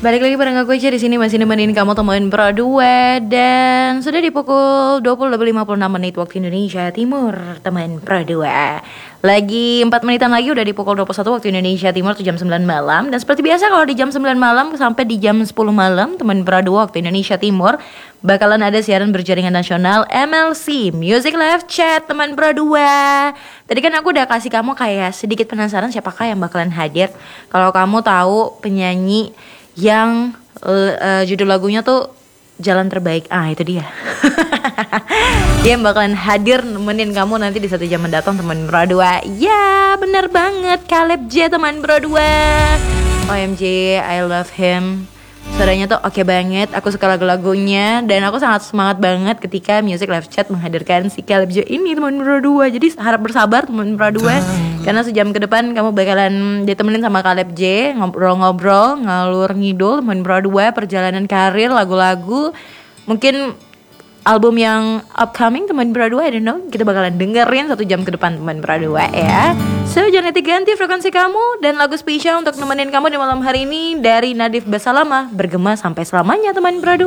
balik lagi bareng aku aja di sini masih nemenin kamu temuin Pro 2 dan sudah di pukul 20.56 waktu Indonesia Timur, teman Pro 2. Lagi 4 menitan lagi udah di pukul 21 waktu Indonesia Timur tuh jam 9 malam. Dan seperti biasa kalau di jam 9 malam sampai di jam 10 malam teman Pro 2 waktu Indonesia Timur bakalan ada siaran berjaringan nasional MLC Music Live Chat teman Pro 2. Tadi kan aku udah kasih kamu kayak sedikit penasaran siapakah yang bakalan hadir. Kalau kamu tahu penyanyi yang judul lagunya tuh Jalan Terbaik, itu dia. Dia bakalan hadir nemenin kamu nanti di 1 jam mendatang teman Pro 2. Ya bener banget, Caleb J teman Pro 2. OMG, I love him. Suaranya tuh oke banget, aku suka lagu-lagunya. Dan aku sangat semangat banget ketika Music Live Chat menghadirkan si Caleb J ini teman Pro 2. Jadi harap bersabar teman Pro 2, karena sejam ke depan kamu bakalan ditemenin sama Caleb J. Ngobrol-ngobrol, ngalur ngidul teman Pro 2, perjalanan karir, lagu-lagu. Mungkin album yang upcoming teman Pro 2, I don't know. Kita bakalan dengerin 1 jam ke depan teman Pro 2 ya. So jangan ganti frekuensi kamu. Dan lagu spesial untuk nemenin kamu di malam hari ini dari Nadif Basalamah, Bergema Sampai Selamanya teman Pro 2.